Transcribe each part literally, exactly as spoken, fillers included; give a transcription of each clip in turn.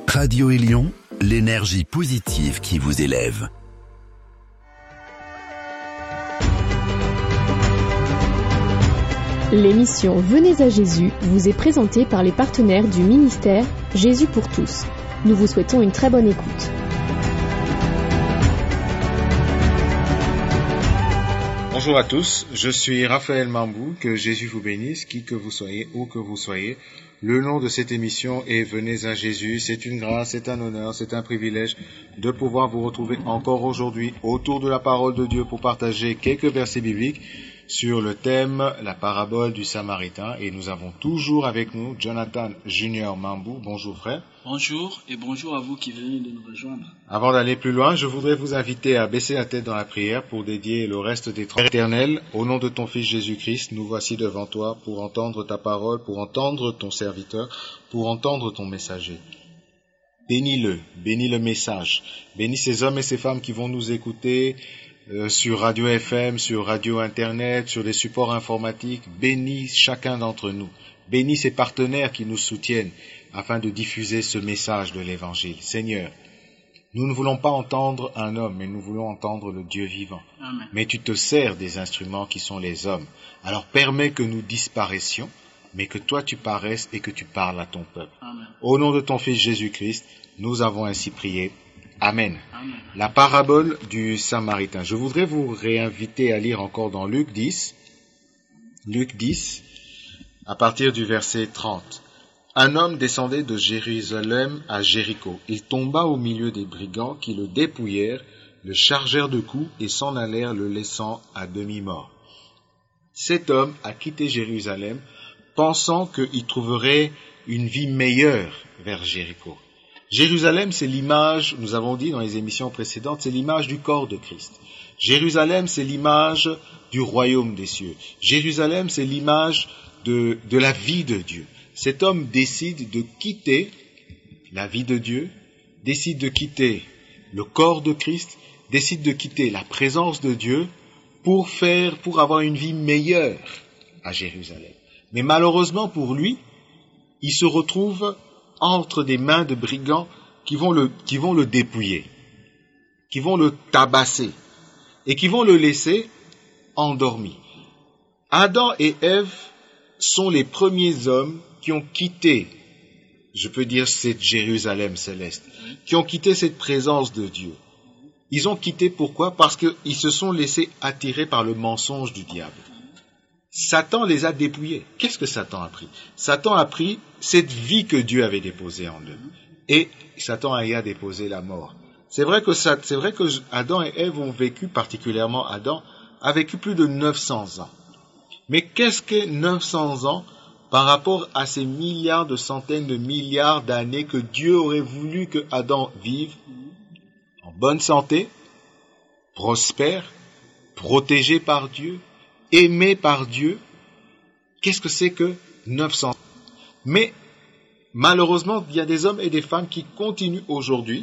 Radio Élion, l'énergie positive qui vous élève. L'émission Venez à Jésus vous est présentée par les partenaires du ministère Jésus pour tous. Nous vous souhaitons une très bonne écoute. Bonjour à tous, je suis Raphaël Mambou, que Jésus vous bénisse, qui que vous soyez, où que vous soyez. Le nom de cette émission est Venez à Jésus. C'est une grâce, c'est un honneur, c'est un privilège de pouvoir vous retrouver encore aujourd'hui autour de la parole de Dieu pour partager quelques versets bibliques sur le thème, la parabole du Samaritain. Et nous avons toujours avec nous Jonathan Junior Mambou. Bonjour frère. Bonjour et bonjour à vous qui venez de nous rejoindre. Avant d'aller plus loin, je voudrais vous inviter à baisser la tête dans la prière pour dédier le reste des temps éternels. Au nom de ton Fils Jésus-Christ, nous voici devant toi pour entendre ta parole, pour entendre ton serviteur, pour entendre ton messager. Bénis-le, bénis le message, bénis ces hommes et ces femmes qui vont nous écouter euh, sur Radio F M, sur Radio Internet, sur les supports informatiques. Bénis chacun d'entre nous, bénis ces partenaires qui nous soutiennent afin de diffuser ce message de l'Évangile. Seigneur, nous ne voulons pas entendre un homme, mais nous voulons entendre le Dieu vivant. Amen. Mais tu te sers des instruments qui sont les hommes. Alors permets que nous disparaissions, mais que toi tu paraisses et que tu parles à ton peuple. Amen. Au nom de ton Fils Jésus-Christ, nous avons ainsi prié. Amen. Amen. La parabole du Samaritain. Je voudrais vous réinviter à lire encore dans Luc dix. Luc dix, à partir du verset trente. Un homme descendait de Jérusalem à Jéricho. Il tomba au milieu des brigands qui le dépouillèrent, le chargèrent de coups et s'en allèrent le laissant à demi-mort. Cet homme a quitté Jérusalem pensant qu'il trouverait une vie meilleure vers Jéricho. Jérusalem, c'est l'image, nous avons dit dans les émissions précédentes, c'est l'image du corps de Christ. Jérusalem, c'est l'image du royaume des cieux. Jérusalem, c'est l'image de, de la vie de Dieu. Cet homme décide de quitter la vie de Dieu, décide de quitter le corps de Christ, décide de quitter la présence de Dieu pour faire, pour avoir une vie meilleure à Jérusalem. Mais malheureusement pour lui, il se retrouve entre des mains de brigands qui vont le, qui vont le dépouiller, qui vont le tabasser et qui vont le laisser endormi. Adam et Ève sont les premiers hommes qui ont quitté, je peux dire, cette Jérusalem céleste, qui ont quitté cette présence de Dieu. Ils ont quitté pourquoi? Parce qu'ils se sont laissés attirer par le mensonge du diable. Satan les a dépouillés. Qu'est-ce que Satan a pris? Satan a pris cette vie que Dieu avait déposée en eux. Et Satan y a déposé la mort. C'est vrai que ça, c'est vrai que Adam et Ève ont vécu, particulièrement Adam, a vécu plus de neuf cents ans. Mais qu'est-ce que neuf cents ans par rapport à ces milliards de centaines de milliards d'années que Dieu aurait voulu que Adam vive en bonne santé, prospère, protégé par Dieu, aimé par Dieu? Qu'est-ce que c'est que neuf cents ans? Mais malheureusement, il y a des hommes et des femmes qui continuent aujourd'hui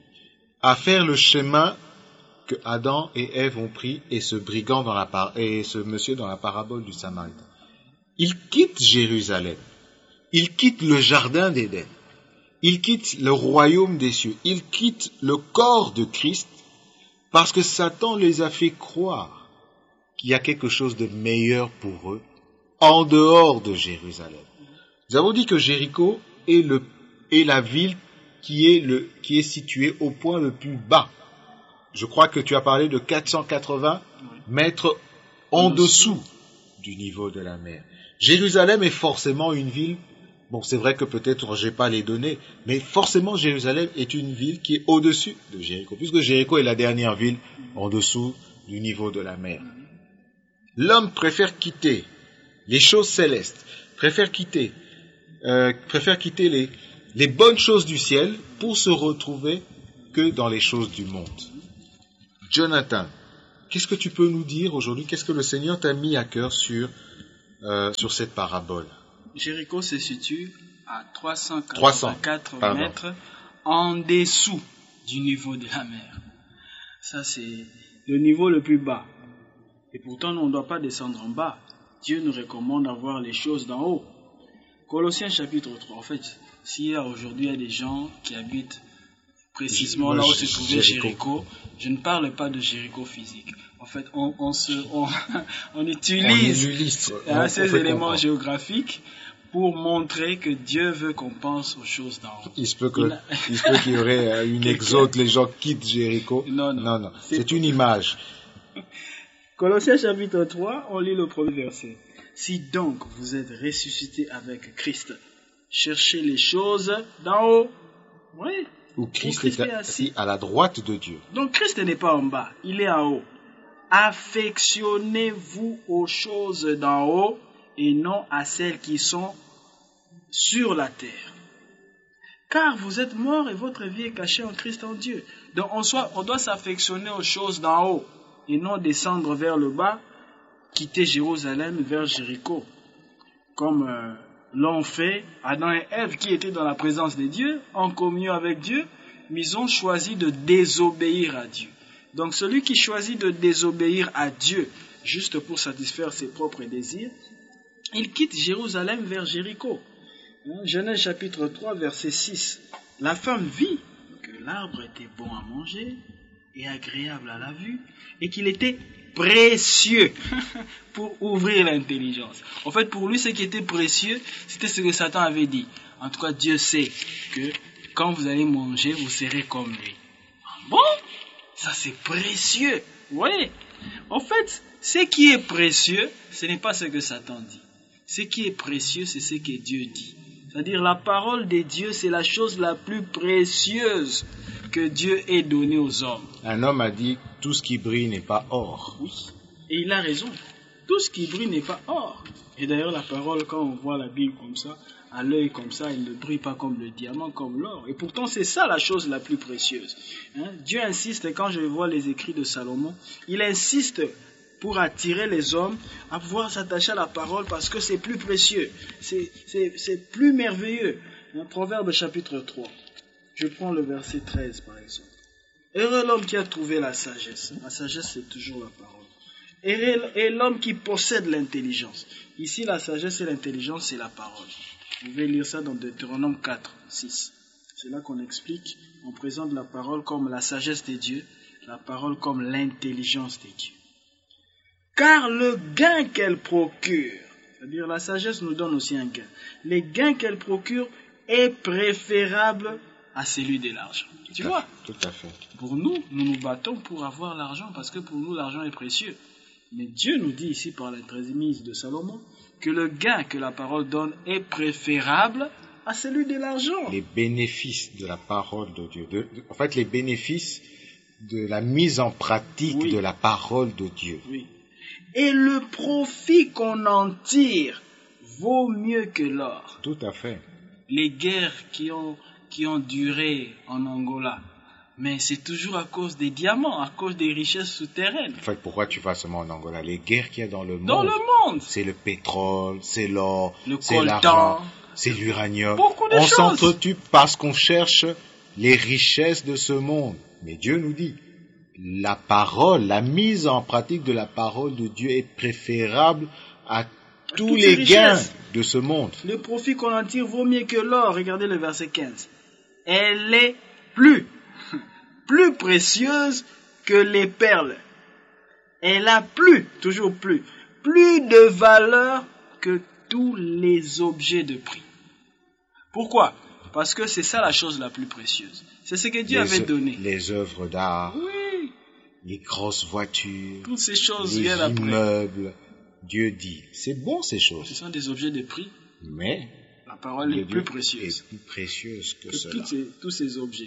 à faire le chemin que Adam et Ève ont pris et ce brigand dans la par- et ce monsieur dans la parabole du Samaritain. Ils quittent Jérusalem, ils quittent le jardin d'Éden, ils quittent le royaume des cieux, ils quittent le corps de Christ parce que Satan les a fait croire qu'il y a quelque chose de meilleur pour eux en dehors de Jérusalem. Nous avons dit que Jéricho est, le, est la ville qui est, le, qui est située au point le plus bas. Je crois que tu as parlé de quatre cent quatre-vingts mètres en dessous du niveau de la mer. Jérusalem est forcément une ville, bon c'est vrai que peut-être j'ai pas les données, mais forcément Jérusalem est une ville qui est au-dessus de Jéricho, puisque Jéricho est la dernière ville en dessous du niveau de la mer. L'homme préfère quitter les choses célestes, préfère quitter, euh, préfère quitter les, les bonnes choses du ciel pour se retrouver que dans les choses du monde. Jonathan, qu'est-ce que tu peux nous dire aujourd'hui? Qu'est-ce que le Seigneur t'a mis à cœur sur, euh, sur cette parabole? Jéricho se situe à trois cent quatre-vingt-quatre trois cents, mètres en dessous du niveau de la mer. Ça, c'est le niveau le plus bas. Et pourtant, on ne doit pas descendre en bas. Dieu nous recommande d'avoir les choses d'en haut. Colossiens chapitre trois, en fait, s'il y a aujourd'hui il y a des gens qui habitent précisément J- là où J- se trouvait Jéricho. Jéricho, je ne parle pas de Jéricho physique. En fait, on, on, se, on, on On utilise utilise, on- hein, on ces fait éléments comprendre. géographiques pour montrer que Dieu veut qu'on pense aux choses d'en haut. Il se peut que, Il a- il se peut qu'il y aurait euh, une Quelqu'un- exode, les gens quittent Jéricho. Non, non. non, non. C'est- C'est une image. Colossiens chapitre trois, on lit le premier verset. Si donc vous êtes ressuscités avec Christ, cherchez les choses d'en haut. Oui. Où Christ Christ est est assis. assis à la droite de Dieu. Donc Christ n'est pas en bas, il est en haut. Affectionnez-vous aux choses d'en haut et non à celles qui sont sur la terre. Car vous êtes morts et votre vie est cachée en Christ en Dieu. Donc on, soit, on doit s'affectionner aux choses d'en haut et non descendre vers le bas, quitter Jérusalem vers Jéricho. Comme euh, l'ont fait Adam et Ève qui étaient dans la présence de Dieu, en communion avec Dieu, mais ils ont choisi de désobéir à Dieu. Donc celui qui choisit de désobéir à Dieu juste pour satisfaire ses propres désirs, il quitte Jérusalem vers Jéricho. Genèse chapitre trois, verset six. La femme vit que l'arbre était bon à manger et agréable à la vue et qu'il était précieux pour ouvrir l'intelligence. En fait, pour lui, ce qui était précieux, c'était ce que Satan avait dit. En tout cas, Dieu sait que quand vous allez manger, vous serez comme lui. Bon, ça c'est précieux. Oui. En fait, ce qui est précieux, ce n'est pas ce que Satan dit. Ce qui est précieux, c'est ce que Dieu dit. C'est-à-dire la parole de Dieu, c'est la chose la plus précieuse que Dieu ait donnée aux hommes. Un homme a dit, tout ce qui brille n'est pas or. Oui. Et il a raison. Tout ce qui brille n'est pas or. Et d'ailleurs, la parole, quand on voit la Bible comme ça, à l'œil comme ça, elle ne brille pas comme le diamant, comme l'or. Et pourtant, c'est ça la chose la plus précieuse. Hein? Dieu insiste, quand je vois les écrits de Salomon, il insiste pour attirer les hommes à pouvoir s'attacher à la parole parce que c'est plus précieux, c'est, c'est, c'est plus merveilleux. Un Proverbe chapitre trois, je prends le verset treize par exemple. Heureux l'homme qui a trouvé la sagesse. La sagesse, c'est toujours la parole. Heureux est l'homme qui possède l'intelligence. Ici, la sagesse et l'intelligence, c'est la parole. Vous pouvez lire ça dans Deutéronome quatre, six. C'est là qu'on explique, on présente la parole comme la sagesse de Dieu, la parole comme l'intelligence de Dieu. Car le gain qu'elle procure, c'est-à-dire la sagesse nous donne aussi un gain, le gain qu'elle procure est préférable à celui de l'argent. Tu Tout à- vois, Tout à fait. pour nous, nous nous battons pour avoir l'argent parce que pour nous, l'argent est précieux. Mais Dieu nous dit ici par l'intermédiaire de Salomon que le gain que la parole donne est préférable à celui de l'argent. Les bénéfices de la parole de Dieu. De- de- en fait, les bénéfices de la mise en pratique Oui. de la parole de Dieu. Oui. Et le profit qu'on en tire vaut mieux que l'or. Tout à fait. Les guerres qui ont, qui ont duré en Angola, mais c'est toujours à cause des diamants, à cause des richesses souterraines. En fait, pourquoi tu vas seulement en Angola? Les guerres qu'il y a dans le monde. Dans le monde, C'est le pétrole, c'est l'or, Le c'est coltan. l'argent, c'est l'uranium. Beaucoup de On choses. s'entretue parce qu'on cherche les richesses de ce monde. Mais Dieu nous dit, la parole, la mise en pratique de la parole de Dieu est préférable à tous toutes les les gains richesses. de ce monde. le profit qu'on en tire vaut mieux que l'or. Regardez le verset quinze. Elle est plus, plus précieuse que les perles. Elle a plus, toujours plus, plus de valeur que tous les objets de prix. Pourquoi? Parce que c'est ça la chose la plus précieuse. C'est ce que Dieu les, avait donné. les œuvres d'art, Oui, les grosses voitures, toutes ces choses les viennent après. immeubles. Dieu dit, c'est bon ces Ce choses, sont des objets de prix. mais La parole le est Dieu plus précieuse est plus précieuse que que cela. toutes ces- tous ces objets.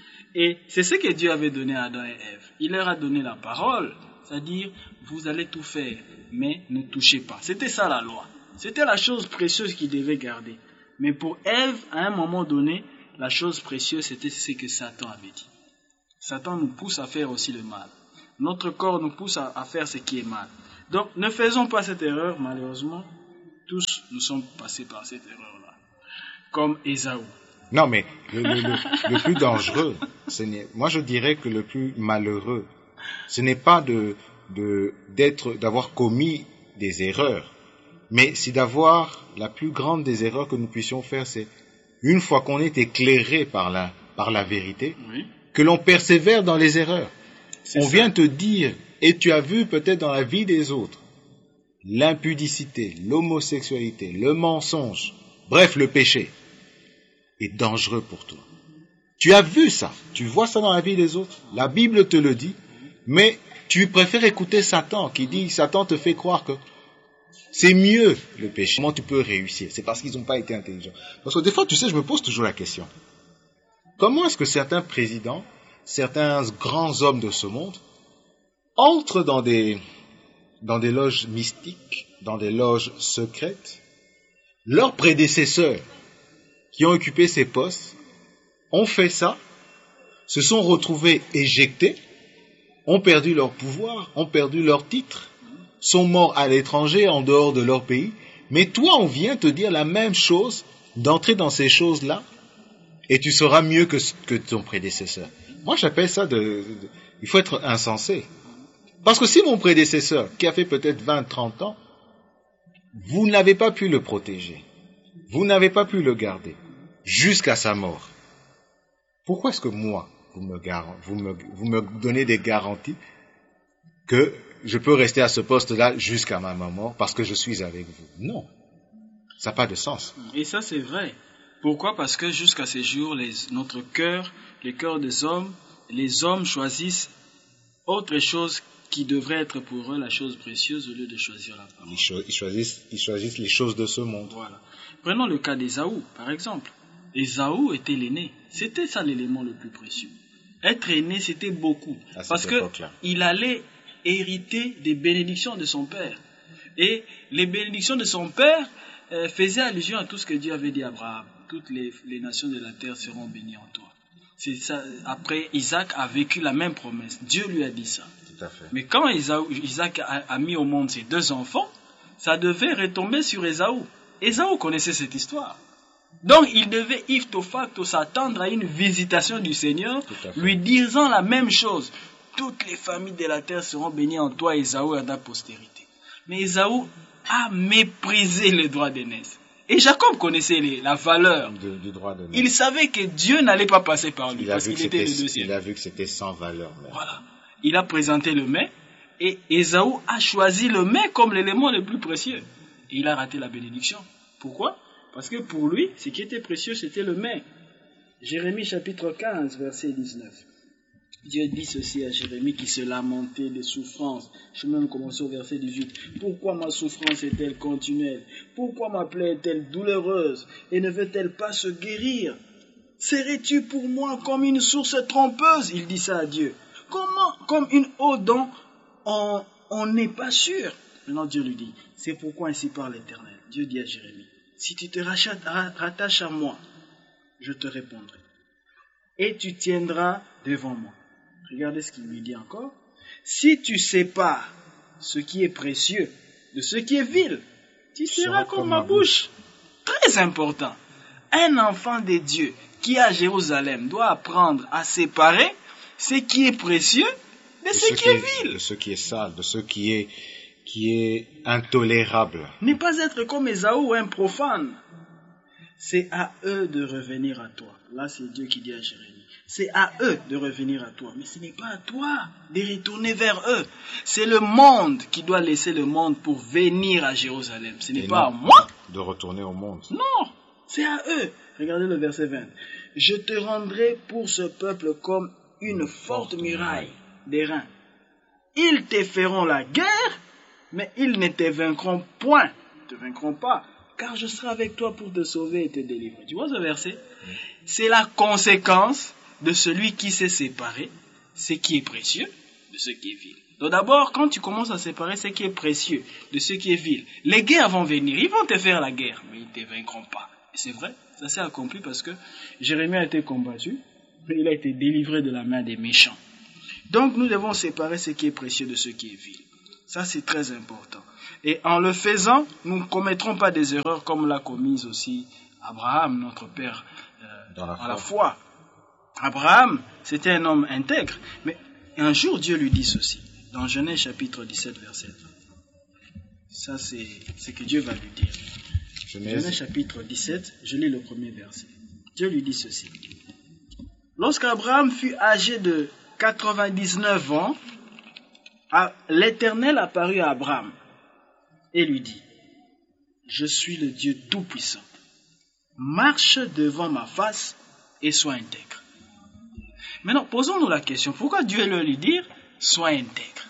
Et c'est ce que Dieu avait donné à Adam et Ève. Il leur a donné la parole, c'est-à-dire, vous allez tout faire, mais ne touchez pas. C'était ça la loi. C'était la chose précieuse qu'ils devaient garder. Mais pour Ève, à un moment donné, la chose précieuse, c'était ce que Satan avait dit. Satan nous pousse à faire aussi le mal. Notre corps nous pousse à, à faire ce qui est mal. Donc, ne faisons pas cette erreur, malheureusement. Tous nous sommes passés par cette erreur-là. Comme Ésaü. Non, mais le, le- le- le plus dangereux, ce n'est, moi je dirais que le plus malheureux, ce n'est pas de, de, d'être, d'avoir commis des erreurs, mais c'est d'avoir la plus grande des erreurs que nous puissions faire, c'est une fois qu'on est éclairé par la, par la vérité, Oui. que l'on persévère dans les erreurs. C'est On ça. vient te dire, et tu as vu peut-être dans la vie des autres, l'impudicité, l'homosexualité, le mensonge, bref, le péché est dangereux pour toi. Tu as vu ça, tu vois ça dans la vie des autres, la Bible te le dit, mais tu préfères écouter Satan qui dit, Satan te fait croire que c'est mieux le péché. Comment tu peux réussir? C'est parce qu'ils n'ont pas été intelligents. Parce que des fois, tu sais, je me pose toujours la question. Comment est-ce que certains présidents, certains grands hommes de ce monde entrent dans des, dans des loges mystiques, dans des loges secrètes? Leurs prédécesseurs qui ont occupé ces postes ont fait ça, se sont retrouvés éjectés, ont perdu leur pouvoir, ont perdu leur titre, sont morts à l'étranger, en dehors de leur pays. Mais toi, on vient te dire la même chose, d'entrer dans ces choses-là, et tu seras mieux que, que ton prédécesseur. Moi, j'appelle ça de, de... Il faut être insensé. Parce que si mon prédécesseur, qui a fait peut-être vingt, trente ans, vous n'avez pas pu le protéger, vous n'avez pas pu le garder, jusqu'à sa mort, pourquoi est-ce que moi, vous me, gar... vous, me... vous me donnez des garanties que je peux rester à ce poste-là jusqu'à ma mort parce que je suis avec vous? Non, ça n'a pas de sens. Et ça, c'est vrai. Pourquoi? Parce que jusqu'à ces jours, les, notre cœur, le cœur des hommes, les hommes choisissent autre chose qui devrait être pour eux la chose précieuse au lieu de choisir la parole. Ils, cho- ils, choisissent, ils choisissent les choses de ce monde. Voilà. Prenons le cas d'Ésaü, par exemple. Ésaü était l'aîné. C'était ça l'élément le plus précieux. Être aîné, c'était beaucoup. À cette Parce époque-là. qu'il allait hériter des bénédictions de son père. Et les bénédictions de son père euh, faisaient allusion à tout ce que Dieu avait dit à Abraham. Toutes les, les nations de la terre seront bénies en toi. C'est ça. Après, Isaac a vécu la même promesse. Dieu lui a dit ça. Tout à fait. Mais quand Ésaü, Isaac a, a mis au monde ses deux enfants, ça devait retomber sur Ésaü. Ésaü connaissait cette histoire. Donc, il devait ipso facto s'attendre à une visitation du Seigneur, Tout à fait. lui disant la même chose. Toutes les familles de la terre seront bénies en toi, Ésaü, à ta postérité. Mais Ésaü a méprisé le droit d'aînesse. Et Jacob connaissait les, la valeur. De- du droit de Il savait que Dieu n'allait pas passer par lui il, a parce vu que qu'il était c'était- le deuxième. il a vu que c'était sans valeur. Même. Voilà. Il a présenté le mets et Ésaü a choisi le mets comme l'élément le plus précieux. Et il a raté la bénédiction. Pourquoi? Parce que pour lui, ce qui était précieux, c'était le mets. Jérémie chapitre quinze, verset dix-neuf. Dieu dit ceci à Jérémie qui se lamentait de souffrance. Je vais même commencer au verset dix-huit. Pourquoi ma souffrance est-elle continuelle? Pourquoi ma plaie est-elle douloureuse et ne veut-elle pas se guérir? Serais-tu pour moi comme une source trompeuse? Il dit ça à Dieu. Comment? Comme une eau dont on on n'est pas sûr. Maintenant Dieu lui dit, c'est pourquoi ainsi parle l'Éternel. Dieu dit à Jérémie, si tu te rachètes- ra- rattaches à moi, je te répondrai. Et tu tiendras devant moi. Regardez ce qu'il lui dit encore. Si tu sépares ce qui est précieux de ce qui est vil, tu seras comme ma bouche. Très important. Un enfant de Dieu qui est à Jérusalem doit apprendre à séparer ce qui est précieux de De ce qui est vil. de ce qui est sale, de ce qui est, qui est intolérable. Ne pas être comme Ésaü, un profane. C'est à eux de revenir à toi. Là, c'est Dieu qui dit à Jérémie. C'est à eux de revenir à toi. Mais ce n'est pas à toi de retourner vers eux. C'est le monde qui doit laisser le monde pour venir à Jérusalem. Ce n'est Et pas non à moi. De retourner au monde. Non, c'est à eux. Regardez le verset vingt. Je te rendrai pour ce peuple comme une forte muraille d'airain. Ils te feront la guerre, mais ils ne te vaincront point. Ils ne te vaincront pas, car je serai avec toi pour te sauver et te délivrer. Tu vois ce verset? C'est la conséquence de celui qui s'est séparé, ce qui est précieux de ce qui est vil. Donc d'abord, quand tu commences à séparer ce qui est précieux de ce qui est vil, les guerres vont venir, ils vont te faire la guerre, mais ils ne te vaincront pas. Et c'est vrai, ça s'est accompli parce que Jérémie a été combattu, mais il a été délivré de la main des méchants. Donc nous devons séparer ce qui est précieux de ce qui est vil. Ça c'est très important. Et en le faisant, nous ne commettrons pas des erreurs comme l'a commise aussi Abraham, notre père, euh, Dans la à la foi. foi. Abraham, c'était un homme intègre, mais un jour Dieu lui dit ceci, dans Genèse chapitre dix-sept, verset vingt. Ça c'est ce que Dieu va lui dire. Genèse Genèse, chapitre dix-sept, je lis le premier verset. Dieu lui dit ceci. Lorsqu'Abraham fut âgé de quatre-vingt-dix-neuf ans, l'Éternel apparut à Abraham et lui dit, je suis le Dieu Tout-Puissant. Marche devant ma face et sois intègre. Maintenant, posons-nous la question, pourquoi Dieu leur lui dire, sois intègre?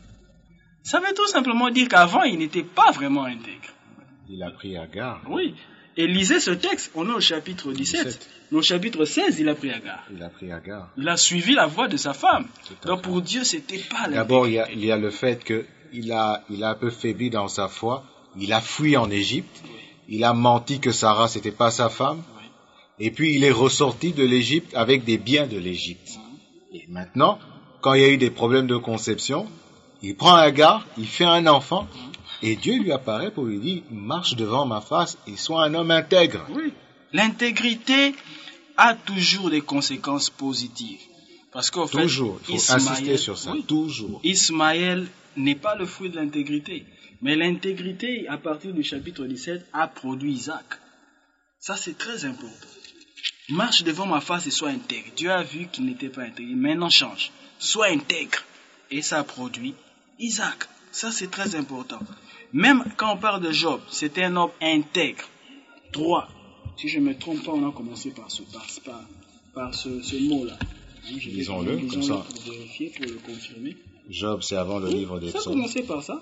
Ça veut tout simplement dire qu'avant, il n'était pas vraiment intègre. Il a pris Agar. Oui. Et lisez ce texte, on est au chapitre dix-sept. dix-sept. Au chapitre seize, il a pris Agar. Il a pris Agar. Il a suivi la voie de sa femme. Donc pour Dieu, c'était pas la. D'abord, il y a, il y a le fait qu'il a, il a un peu faibli dans sa foi. Il a fui en Égypte. Oui. Il a menti que Sarah, c'était pas sa femme. Oui. Et puis, il est ressorti de l'Égypte avec des biens de l'Égypte. Oui. Et maintenant, quand il y a eu des problèmes de conception, il prend Agar, il fait un enfant. Oui. Et Dieu lui apparaît pour lui dire, marche devant ma face et sois un homme intègre. Oui. L'intégrité a toujours des conséquences positives. Parce qu'au fait, toujours, il faut Ismaël, insister sur ça, oui, toujours. Ismaël n'est pas le fruit de l'intégrité. Mais l'intégrité, à partir du chapitre dix-sept, a produit Isaac. Ça, c'est très important. Marche devant ma face et sois intègre. Dieu a vu qu'il n'était pas intègre. Maintenant, change. Sois intègre. Et ça a produit Isaac. Ça, c'est très important. Même quand on parle de Job, c'était un homme intègre, droit. Si je ne me trompe pas, on a commencé par ce, par, par, par ce, ce mot-là. Disons-le, comme ça. Pour vérifier, pour le confirmer. Job, c'est avant le oui, livre des Psaumes. Ça a commencé par ça.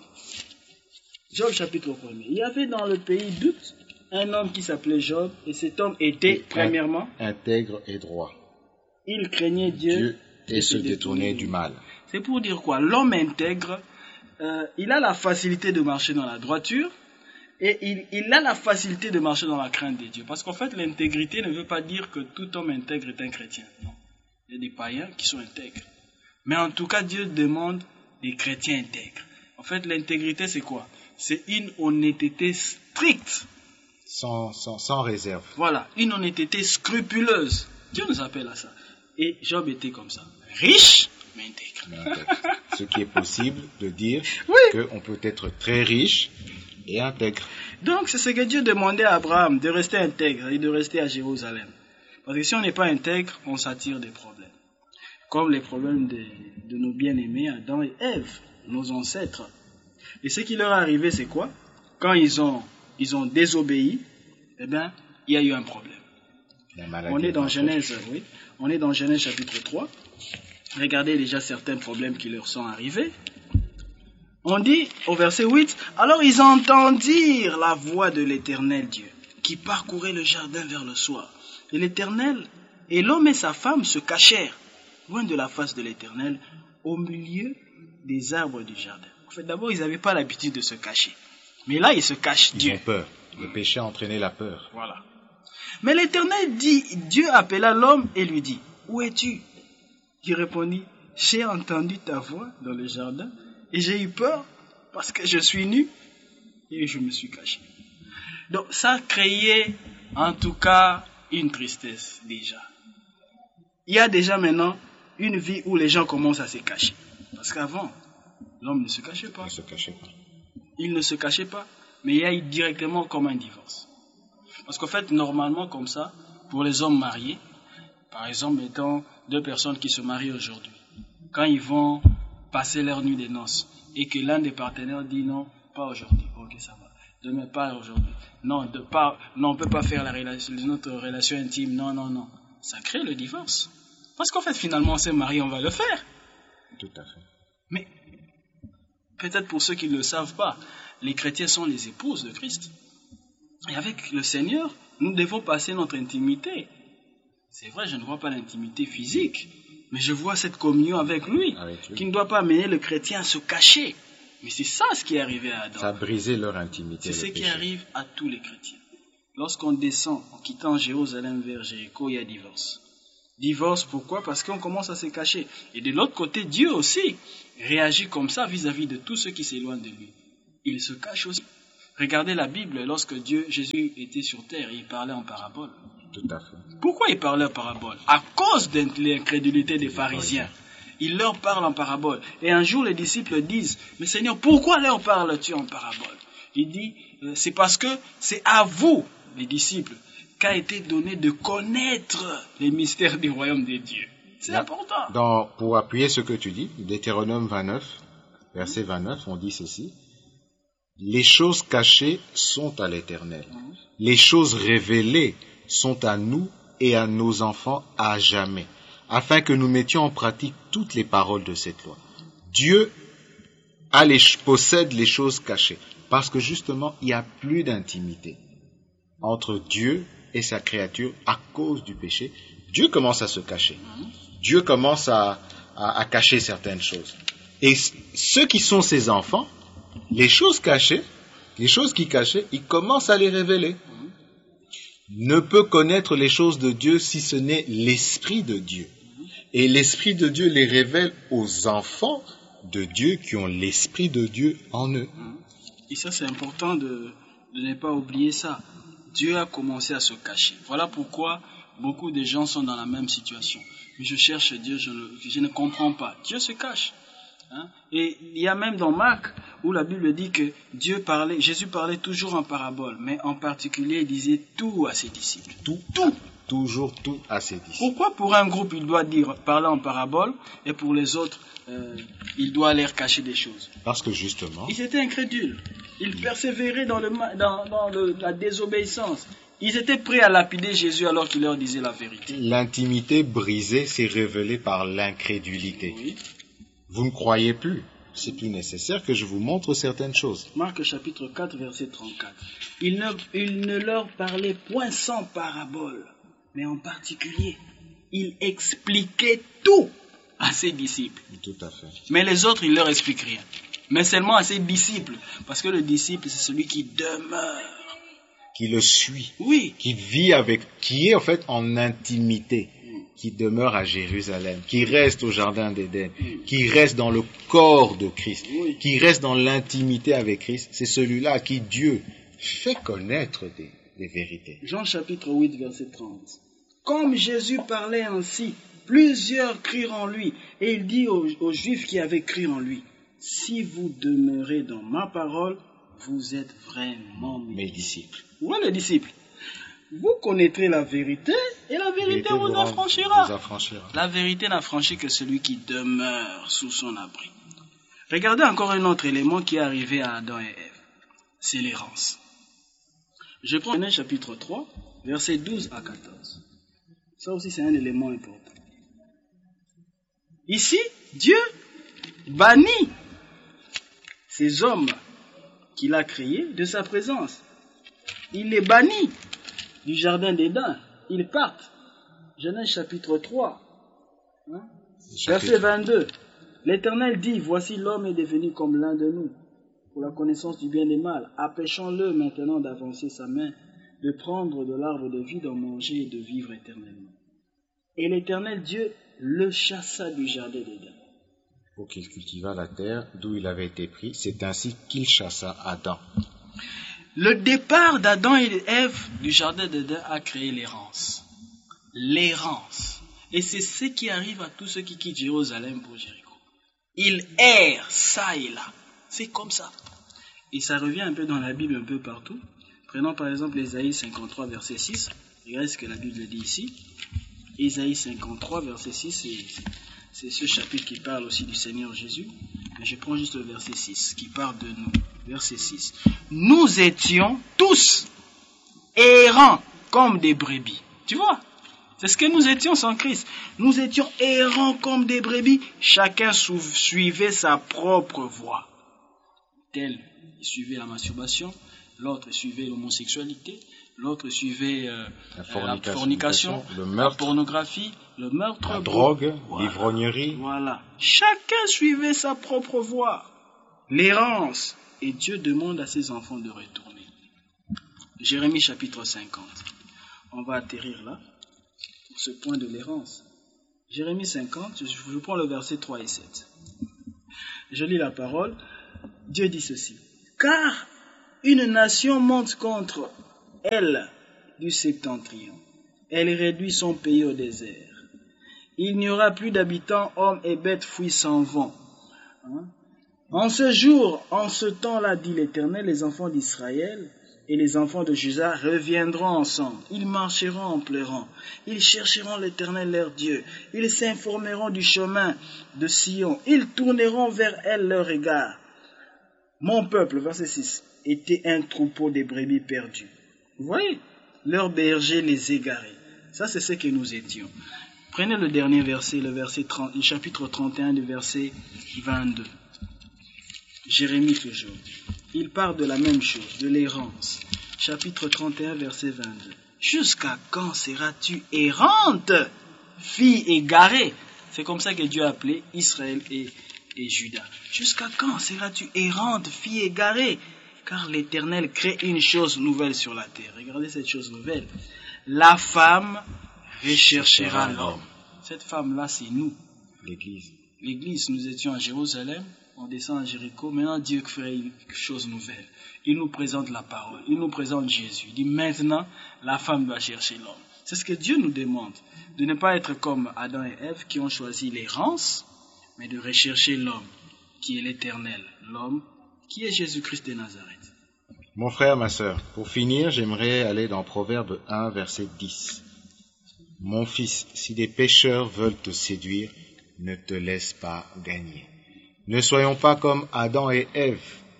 Job, chapitre premier. Il y avait dans le pays d'Out un homme qui s'appelait Job, et cet homme était, et premièrement, intègre et droit. Il craignait Dieu, Dieu et, et se détournait du mal. C'est pour dire quoi? L'homme intègre, Euh, il a la facilité de marcher dans la droiture et il, il a la facilité de marcher dans la crainte de Dieu. Parce qu'en fait, l'intégrité ne veut pas dire que tout homme intègre est un chrétien. Non. Il y a des païens qui sont intègres. Mais en tout cas, Dieu demande des chrétiens intègres. En fait, l'intégrité, c'est quoi? C'est une honnêteté stricte. Sans, sans, sans réserve. Voilà, une honnêteté scrupuleuse. Dieu nous appelle à ça. Et Job était comme ça. Riche, mais intègre. Mais intègre. Ce qui est possible de dire oui. qu'on peut être très riche et intègre. Donc, c'est ce que Dieu demandait à Abraham, de rester intègre et de rester à Jérusalem. Parce que si on n'est pas intègre, on s'attire des problèmes. Comme les problèmes de, de nos bien-aimés Adam et Ève, nos ancêtres. Et ce qui leur est arrivé, c'est quoi? Quand ils ont, ils ont désobéi, eh bien, il y a eu un problème. On est dans Genèse, oui. On est dans Genèse chapitre trois. Regardez déjà certains problèmes qui leur sont arrivés. On dit au verset huit, alors ils entendirent la voix de l'Éternel Dieu, qui parcourait le jardin vers le soir. Et l'Éternel, et l'homme et sa femme se cachèrent, loin de la face de l'Éternel, au milieu des arbres du jardin. En fait, d'abord, ils n'avaient pas l'habitude de se cacher. Mais là, ils se cachent Dieu. Ils ont peur. Le péché a entraîné la peur. Voilà. Mais l'Éternel dit, Dieu appela l'homme et lui dit, où es-tu? Il répondit, j'ai entendu ta voix dans le jardin et j'ai eu peur parce que je suis nu et je me suis caché. Donc ça créait en tout cas une tristesse déjà. Il y a déjà maintenant une vie où les gens commencent à se cacher. Parce qu'avant, l'homme ne se cachait pas. Il ne se cachait pas. Il ne se cachait pas, mais il y a eu directement comme un divorce. Parce qu'en fait, normalement comme ça, pour les hommes mariés, par exemple, étant deux personnes qui se marient aujourd'hui, quand ils vont passer leur nuit des noces et que l'un des partenaires dit non, pas aujourd'hui, ok ça va, demain pas aujourd'hui, non, de pas, non on peut pas faire la relation, notre relation intime, non, non, non, ça crée le divorce. Parce qu'en fait finalement on s'est marié, on va le faire. Tout à fait. Mais peut-être pour ceux qui ne le savent pas, les chrétiens sont les épouses de Christ. Et avec le Seigneur, nous devons passer notre intimité. C'est vrai, je ne vois pas l'intimité physique, mais je vois cette communion avec lui, avec lui, qui ne doit pas amener le chrétien à se cacher. Mais c'est ça ce qui est arrivé à Adam. Ça a brisé leur intimité. C'est ce péché. qui arrive à tous les chrétiens. Lorsqu'on descend en quittant Jérusalem vers Jéricho, il y a divorce. Divorce, pourquoi? Parce qu'on commence à se cacher. Et de l'autre côté, Dieu aussi réagit comme ça vis-à-vis de tous ceux qui s'éloignent de lui. Il se cache aussi. Regardez la Bible, lorsque Dieu, Jésus était sur terre, il parlait en parabole. Tout à fait. Pourquoi il parlait en parabole? À cause de l'incrédulité des pharisiens. Il leur parle en parabole. Et un jour, les disciples disent, mais Seigneur, pourquoi leur parles-tu en parabole? Il dit, c'est parce que c'est à vous, les disciples, qu'a été donné de connaître les mystères du royaume de Dieu. C'est Là, important. Dans, pour appuyer ce que tu dis, Deutéronome vingt-neuf, verset vingt-neuf, on dit ceci. Les choses cachées sont à l'Éternel. Les choses révélées sont à nous et à nos enfants à jamais, afin que nous mettions en pratique toutes les paroles de cette loi. Dieu a les, possède les choses cachées, parce que justement, il n'y a plus d'intimité entre Dieu et sa créature à cause du péché. Dieu commence à se cacher. Dieu commence à, à, à cacher certaines choses. Et ceux qui sont ses enfants, les choses cachées, les choses qui cachaient, il commence à les révéler. Ne peut connaître les choses de Dieu si ce n'est l'Esprit de Dieu. Et l'Esprit de Dieu les révèle aux enfants de Dieu qui ont l'Esprit de Dieu en eux. Et ça, c'est important de, de ne pas oublier ça. Dieu a commencé à se cacher. Voilà pourquoi beaucoup de gens sont dans la même situation. Je cherche Dieu, je ne, je ne comprends pas. Dieu se cache. Hein? Et il y a même dans Marc où la Bible dit que Dieu parlait, Jésus parlait toujours en parabole, mais en particulier il disait tout à ses disciples. Tout, tout, toujours tout à ses disciples. Pourquoi pour un groupe il doit dire parler en parabole et pour les autres euh, il doit leur cacher des choses? Parce que justement, ils étaient incrédules, ils persévéraient dans, le, dans, dans le, la désobéissance. Ils étaient prêts à lapider Jésus alors qu'il leur disait la vérité. L'intimité brisée s'est révélée par l'incrédulité. Oui. Vous ne croyez plus. C'est plus nécessaire que je vous montre certaines choses. Marc chapitre quatre, verset trente-quatre. Il ne, il ne leur parlait point sans parabole, mais en particulier, il expliquait tout à ses disciples. Tout à fait. Mais les autres, il leur explique rien. Mais seulement à ses disciples. Parce que le disciple, c'est celui qui demeure. Qui le suit. Oui. Qui vit avec, qui est en fait en intimité. Qui demeure à Jérusalem, qui reste au jardin d'Éden, qui reste dans le corps de Christ, Oui. qui reste dans l'intimité avec Christ, c'est celui-là à qui Dieu fait connaître des, des vérités. Jean chapitre huit, verset trente. Comme Jésus parlait ainsi, plusieurs crurent en lui, et il dit aux, aux Juifs qui avaient cru en lui, si vous demeurez dans ma parole, vous êtes vraiment mes disciples. Où est le disciple? Vous connaîtrez la vérité et la vérité, vérité vous, vous affranchira. Vous affranchira. La vérité n'affranchit que celui qui demeure sous son abri. Regardez encore un autre élément qui est arrivé à Adam et Ève. C'est l'errance. Je prends Genèse chapitre trois, versets douze à quatorze. Ça aussi c'est un élément important. Ici, Dieu bannit ces hommes qu'il a créés de sa présence. Il les bannit du jardin d'Éden. Ils partent. Genèse chapitre trois, hein? Verset vingt-deux. L'Éternel dit, voici l'homme est devenu comme l'un de nous, pour la connaissance du bien et du mal. Empêchons-le maintenant d'avancer sa main, de prendre de l'arbre de vie, d'en manger et de vivre éternellement. Et l'Éternel Dieu le chassa du jardin d'Éden. Pour qu'il cultivât la terre d'où il avait été pris, c'est ainsi qu'il chassa Adam. Le départ d'Adam et Ève du jardin d'Éden a créé l'errance. L'errance. Et c'est ce qui arrive à tous ceux qui quittent Jérusalem pour Jéricho. Ils errent ça et là. C'est comme ça. Et ça revient un peu dans la Bible, un peu partout. Prenons par exemple Ésaïe cinquante-trois, verset six. Regardez ce que la Bible dit ici. Ésaïe cinquante-trois, verset six, c'est, c'est ce chapitre qui parle aussi du Seigneur Jésus. Mais je prends juste le verset six, qui parle de nous. Verset six. Nous étions tous errants comme des brebis. Tu vois? C'est ce que nous étions sans Christ. Nous étions errants comme des brebis. Chacun suivait sa propre voie. Tel, il suivait la masturbation. L'autre suivait l'homosexualité. L'autre suivait euh, la fornication, la, fornication, le meurtre, la pornographie, le meurtre, la drogue, voilà, l'ivrognerie. Voilà. Chacun suivait sa propre voie. L'errance. Et Dieu demande à ses enfants de retourner. Jérémie chapitre cinquante. On va atterrir là, pour ce point de l'errance. Jérémie cinquante, je prends le verset trois et sept. Je lis la parole. Dieu dit ceci. Car une nation monte contre elle du septentrion. Elle réduit son pays au désert. Il n'y aura plus d'habitants, hommes et bêtes fuient s'en vont. Hein? En ce jour, en ce temps-là, dit l'Éternel, les enfants d'Israël et les enfants de Juda reviendront ensemble. Ils marcheront en pleurant. Ils chercheront l'Éternel leur Dieu. Ils s'informeront du chemin de Sion. Ils tourneront vers elle leur regard. Mon peuple, verset six, était un troupeau de brebis perdues. Vous voyez, leurs bergers les égaraient. Ça, c'est ce que nous étions. Prenez le dernier verset, le verset trente, le chapitre trente et un, le verset vingt-deux. Jérémie toujours. Il parle de la même chose, de l'errance. Chapitre trente et un, verset vingt-deux. Jusqu'à quand seras-tu errante, fille égarée? C'est comme ça que Dieu a appelé Israël et, et Juda. Jusqu'à quand seras-tu errante, fille égarée? Car l'Éternel crée une chose nouvelle sur la terre. Regardez cette chose nouvelle. La femme recherchera l'homme. Cette femme-là, c'est nous. L'Église. L'Église, nous étions à Jérusalem. On descend à Jéricho, maintenant Dieu fait une chose nouvelle. Il nous présente la parole, il nous présente Jésus. Il dit maintenant, la femme doit chercher l'homme. C'est ce que Dieu nous demande, de ne pas être comme Adam et Ève qui ont choisi l'errance, mais de rechercher l'homme, qui est l'Éternel, l'homme qui est Jésus-Christ de Nazareth. Mon frère, ma sœur, pour finir, j'aimerais aller dans Proverbe un, verset dix. Mon fils, si des pécheurs veulent te séduire, ne te laisse pas gagner. Ne soyons pas comme Adam et Ève,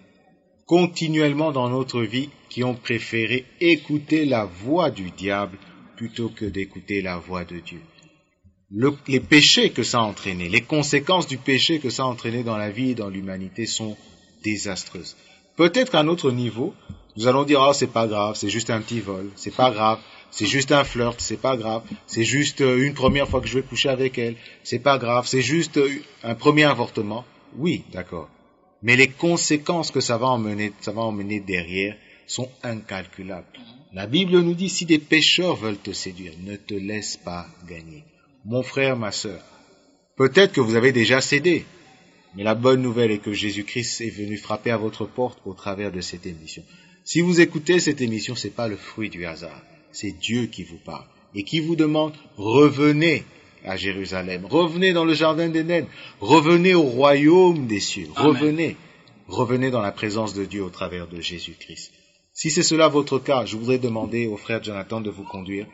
continuellement dans notre vie, qui ont préféré écouter la voix du diable plutôt que d'écouter la voix de Dieu. Le, les péchés que ça a entraîné, les conséquences du péché que ça a entraîné dans la vie et dans l'humanité sont désastreuses. Peut-être qu'à notre niveau, nous allons dire « Oh, c'est pas grave, c'est juste un petit vol, c'est pas grave, c'est juste un flirt, c'est pas grave, c'est juste une première fois que je vais coucher avec elle, c'est pas grave, c'est juste un premier avortement. » Oui, d'accord. Mais les conséquences que ça va emmener, ça va emmener derrière sont incalculables. La Bible nous dit, si des pécheurs veulent te séduire, ne te laisse pas gagner. Mon frère, ma sœur, peut-être que vous avez déjà cédé, mais la bonne nouvelle est que Jésus-Christ est venu frapper à votre porte au travers de cette émission. Si vous écoutez cette émission, c'est pas le fruit du hasard, c'est Dieu qui vous parle et qui vous demande, revenez à Jérusalem, revenez dans le jardin d'Éden, revenez au royaume des cieux, revenez, Amen. Revenez dans la présence de Dieu au travers de Jésus-Christ. Si c'est cela votre cas, je voudrais demander au frère Jonathan de vous conduire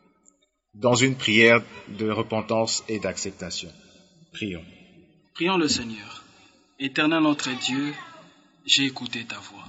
dans une prière de repentance et d'acceptation. Prions. Prions le Seigneur. Éternel notre Dieu, j'ai écouté ta voix.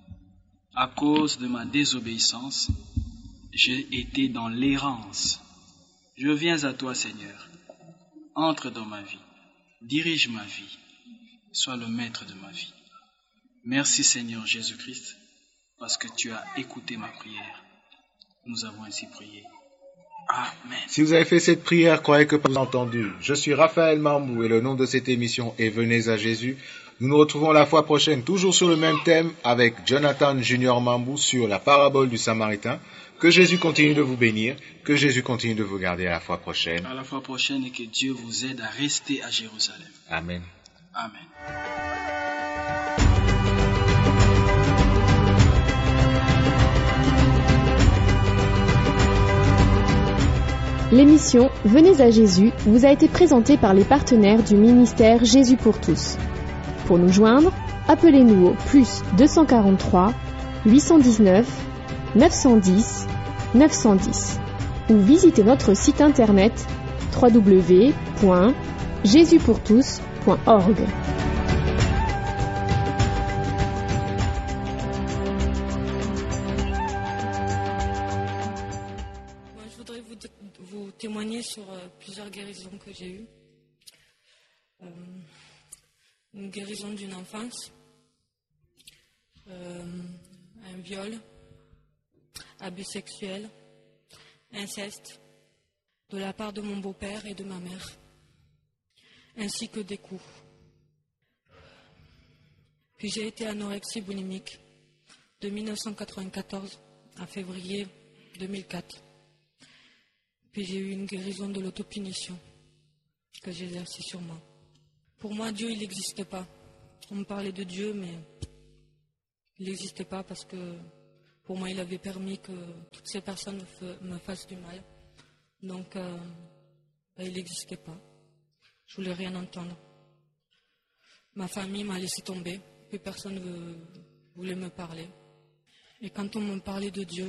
À cause de ma désobéissance, j'ai été dans l'errance. Je viens à toi, Seigneur. Entre dans ma vie. Dirige ma vie. Sois le maître de ma vie. Merci, Seigneur Jésus-Christ, parce que tu as écouté ma prière. Nous avons ainsi prié. Amen. Si vous avez fait cette prière, croyez que vous avez entendu. Je suis Raphaël Mambou et le nom de cette émission est Venez à Jésus. Nous nous retrouvons la fois prochaine, toujours sur le même thème, avec Jonathan Junior Mambou sur la parabole du Samaritain. Que Jésus continue de vous bénir, que Jésus continue de vous garder à la fois prochaine. À la fois prochaine et que Dieu vous aide à rester à Jérusalem. Amen. Amen. L'émission Venez à Jésus vous a été présentée par les partenaires du ministère Jésus pour tous. Pour nous joindre, appelez-nous au plus deux cent quarante-trois, huit cent dix-neuf, neuf cent dix, neuf cent dix ou visitez notre site internet w w w point jésus pour tous point org. Je voudrais vous, vous témoigner sur euh, plusieurs guérisons que j'ai eues. Euh, une guérison d'une enfance, euh, un viol, abus sexuel, inceste, de la part de mon beau-père et de ma mère, ainsi que des coups. Puis j'ai été anorexie boulimique de mille neuf cent quatre-vingt-quatorze à février deux mille quatre. Puis j'ai eu une guérison de l'autopunition que j'ai exercée sur moi. Pour moi, Dieu, il n'existe pas. On me parlait de Dieu, mais il n'existait pas parce que pour moi, il avait permis que toutes ces personnes me fassent du mal. Donc, euh, ben, il n'existait pas. Je voulais rien entendre. Ma famille m'a laissé tomber, puis personne ne voulait me parler. Et quand on me parlait de Dieu,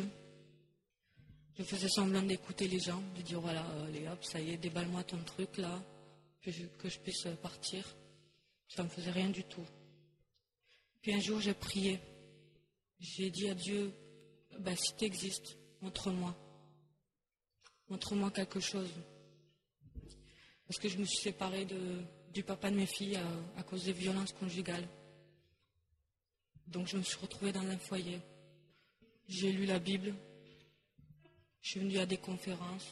je faisais semblant d'écouter les gens, de dire voilà, allez hop, ça y est, déballe-moi ton truc là, que je, que je puisse partir. Ça ne me faisait rien du tout. Puis un jour, j'ai prié. J'ai dit à Dieu, ben, si tu existes, montre-moi. Montre-moi quelque chose. Parce que je me suis séparée de, du papa de mes filles à, à cause des violences conjugales. Donc je me suis retrouvée dans un foyer. J'ai lu la Bible. Je suis venue à des conférences.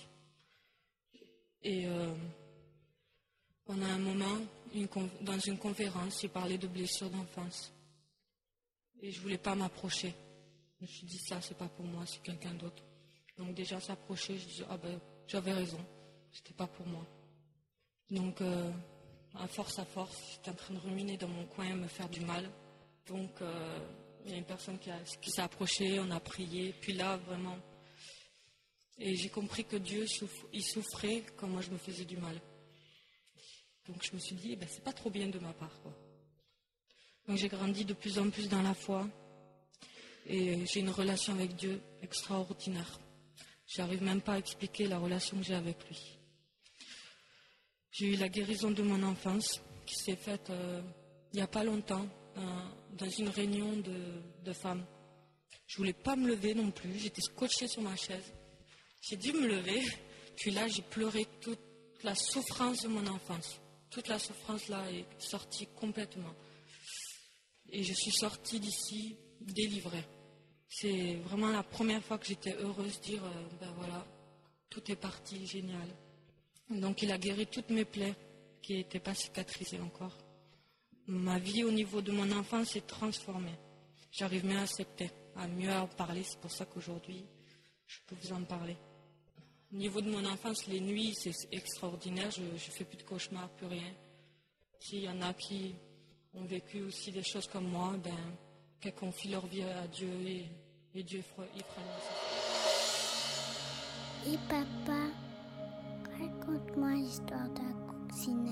Et euh, pendant un moment, une, dans une conférence, il parlait de blessures d'enfance. Et je ne voulais pas m'approcher. Je me suis dit, ça, c'est pas pour moi, c'est quelqu'un d'autre. Donc déjà s'approcher, je disais, ah ben, j'avais raison, c'était pas pour moi. Donc, euh, à force à force, j'étais en train de ruminer dans mon coin, me faire du mal. Donc, euh, il y a une personne qui, a, qui s'est approchée, on a prié. Puis là, vraiment, et j'ai compris que Dieu, souffre, il souffrait quand moi je me faisais du mal. Donc je me suis dit, eh ben, c'est pas trop bien de ma part, quoi. Donc j'ai grandi de plus en plus dans la foi. Et j'ai une relation avec Dieu extraordinaire. Je n'arrive même pas à expliquer la relation que j'ai avec lui. J'ai eu la guérison de mon enfance qui s'est faite euh, il n'y a pas longtemps dans, dans une réunion de, de femmes. Je ne voulais pas me lever non plus, j'étais scotchée sur ma chaise. J'ai dû me lever, puis là j'ai pleuré toute la souffrance de mon enfance. Toute la souffrance là est sortie complètement. Et je suis sortie d'ici délivrée. C'est vraiment la première fois que j'étais heureuse de dire, euh, ben voilà, tout est parti, génial. Donc il a guéri toutes mes plaies qui n'étaient pas cicatrisées encore. Ma vie au niveau de mon enfance s'est transformée. J'arrive mieux à accepter, à mieux en parler. C'est pour ça qu'aujourd'hui, je peux vous en parler. Au niveau de mon enfance, les nuits, c'est extraordinaire. Je ne fais plus de cauchemars, plus rien. S'il y en a qui ont vécu aussi des choses comme moi, ben, qu'elles confient leur vie à Dieu et, et Dieu fera, il fera le nécessaire. Et papa, raconte-moi l'histoire de la coccinelle.